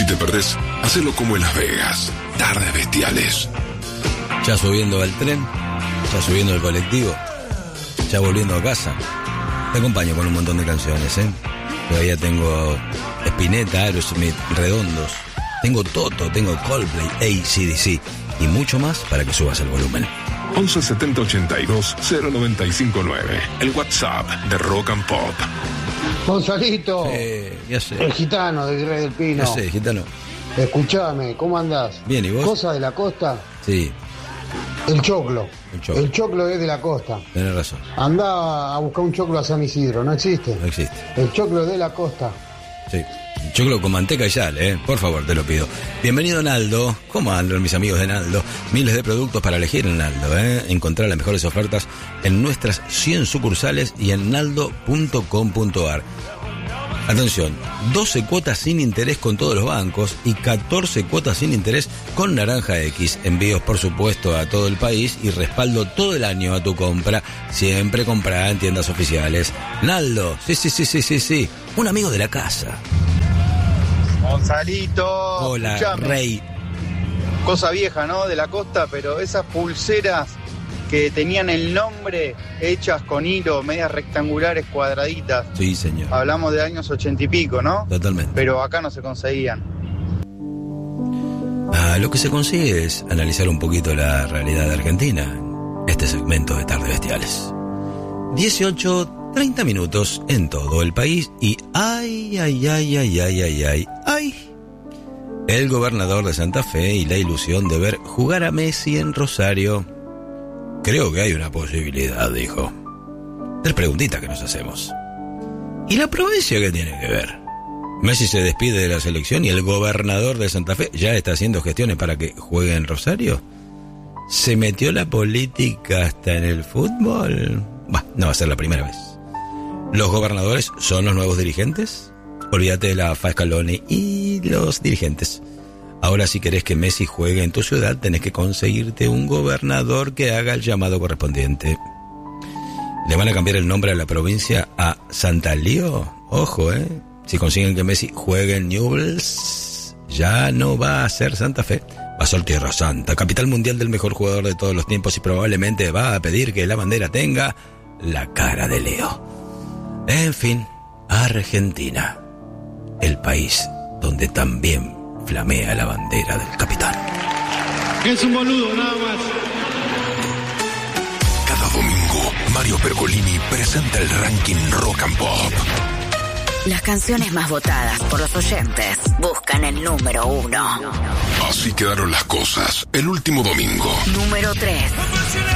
te perdés, hacelo como en Las Vegas. Tardes Bestiales. Ya subiendo al tren, ya subiendo al colectivo, ya volviendo a casa. Te acompaño con un montón de canciones, ¿eh? Todavía tengo Spinetta, Aerosmith, Redondos. Tengo Toto, tengo Coldplay, AC/DC y mucho más para que subas el volumen. 11 70 82 0959. El WhatsApp de Rock and Pop. Gonzalito, Ya sé. el gitano de Virrey del Pino. Ya sé, gitano. Escuchame, ¿cómo andás? Bien, ¿y vos? Cosa de la costa, Sí, el choclo. El choclo. El choclo es de la costa. tenés razón. Andá a buscar un choclo a San Isidro, ¿no existe? No existe. El choclo es de la costa. Sí. Choclo con manteca y sal, por favor, te lo pido. Bienvenido, Naldo. ¿Cómo andan mis amigos de Naldo? Miles de productos para elegir en Naldo, Encontrar las mejores ofertas en nuestras 100 sucursales y en naldo.com.ar. Atención, 12 cuotas sin interés con todos los bancos y 14 cuotas sin interés con Naranja X. Envíos, por supuesto, a todo el país y respaldo todo el año a tu compra. Siempre comprá en tiendas oficiales. Naldo, sí. Un amigo de la casa. Gonzalito. Hola, escuchame. Rey. Cosa vieja, ¿no? De la costa, pero esas pulseras que tenían el nombre hechas con hilo, medias rectangulares, cuadraditas. Sí, señor. Hablamos de años 80 y pico, ¿no? Totalmente. Pero acá no se conseguían. Lo que se consigue es analizar un poquito la realidad de Argentina. Este segmento de Tardes Bestiales. 18:30 minutos en todo el país y ¡ay! El gobernador de Santa Fe y la ilusión de ver jugar a Messi en Rosario. Creo que hay una posibilidad, dijo. 3 preguntitas que nos hacemos. ¿Y la provincia qué tiene que ver? Messi se despide de la selección y el gobernador de Santa Fe ya está haciendo gestiones para que juegue en Rosario. ¿Se metió la política hasta en el fútbol? Bah, no va a ser la primera vez. ¿Los gobernadores son los nuevos dirigentes? Olvídate de la Fa Scaloni y los dirigentes. Ahora, si querés que Messi juegue en tu ciudad, tenés que conseguirte un gobernador que haga el llamado correspondiente. ¿Le van a cambiar el nombre a la provincia a Santa Lío? Ojo, Si consiguen que Messi juegue en Newell's, ya no va a ser Santa Fe. Va a ser Tierra Santa, capital mundial del mejor jugador de todos los tiempos y probablemente va a pedir que la bandera tenga la cara de Leo. En fin, Argentina, el país donde también flamea la bandera del capitán. Es un boludo, nada más. Cada domingo, Mario Pergolini presenta el ranking Rock and Pop. Las canciones más votadas por los oyentes buscan el número 1. Así quedaron las cosas el último domingo. Número 3.